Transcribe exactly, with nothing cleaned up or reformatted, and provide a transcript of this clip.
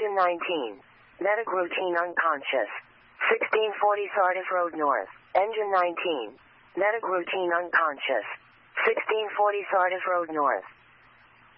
Engine nineteen. Medic routine unconscious. sixteen forty Sardis Road North. Engine nineteen. Medic routine unconscious. sixteen forty Sardis Road North.